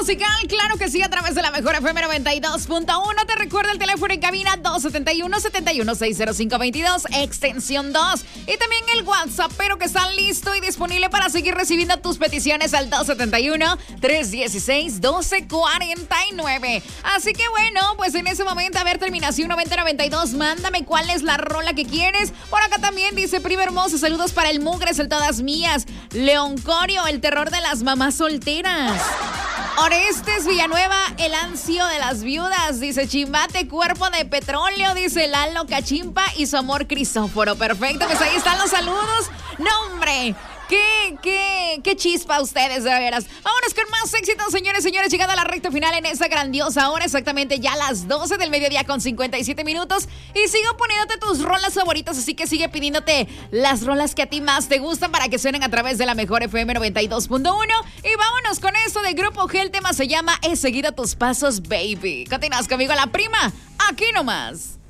musical, claro que sí, a través de la mejor FM 92.1. Te recuerda el teléfono en cabina 271-71-60522, extensión 2. Y también el WhatsApp, pero que está listo y disponible para seguir recibiendo tus peticiones al 271-316-1249. Así que bueno, pues en ese momento, a ver, terminación 9092, mándame cuál es la rola que quieres. Por acá también dice Prima Hermosa, saludos para el Mugres, el Todas Mías. León Corio, el terror de las mamás solteras. Orestes Villanueva, el ansio de las viudas. Dice Chimbate, cuerpo de petróleo. Dice Lalo Cachimpa y su amor Crisóforo. Perfecto, pues ahí están los saludos. No, hombre. Qué chispa ustedes, de veras. Vámonos con más éxitos, señores, llegando a la recta final en esta grandiosa hora, exactamente ya las 12 del mediodía con 57 minutos. Y sigo poniéndote tus rolas favoritas, así que sigue pidiéndote las rolas que a ti más te gustan para que suenen a través de la mejor FM 92.1. Y vámonos con esto de Grupo G, el tema se llama He seguido tus pasos, baby. Continúas conmigo, la prima, aquí nomás.